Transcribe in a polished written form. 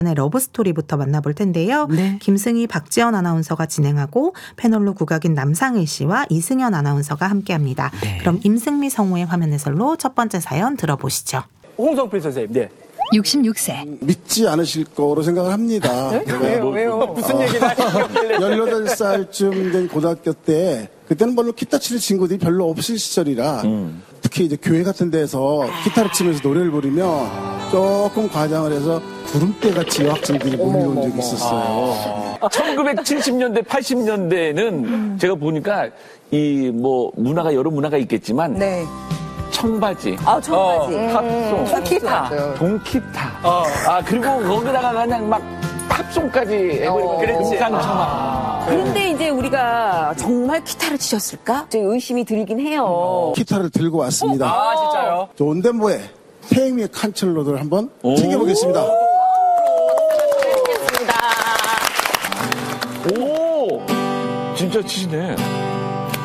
네, 러브스토리부터 만나볼 텐데요. 네. 김승희, 박지연 아나운서가 진행하고 패널로 국악인 남상일 씨와 이승현 아나운서가 함께합니다. 네. 그럼 임승미 성우의 화면 해설로 첫 번째 사연 들어보시죠. 홍성필 선생님, 네. 66세. 믿지 않으실 거로 생각을 합니다. 왜요? 무슨 얘기를 하시길래? 18살쯤 된 고등학교 때 그때는 별로 기타 치는 친구들이 별로 없을 시절이라 특히 이제 교회 같은 데서 기타를 치면서 노래를 부르면 조금 과장을 해서 구름대 같이 여학생들이 몰려온 적이 있었어요. 1970년대, 80년대는 제가 보니까 이 뭐 문화가 여러 문화가 있겠지만 네. 청바지, 청바지. 팝송, 통기타. 동키타, 그리고 거기다가 그냥 막 팝송까지 해버리면 금상첨화. 그런데 이제 우리가 정말 기타를 치셨을까? 좀 의심이 들긴 해요. 기타를 들고 왔습니다. 아, 진짜요? 온덴보의 테이미의 칸첼로를 한번 챙겨보겠습니다. 오, 진짜 치시네.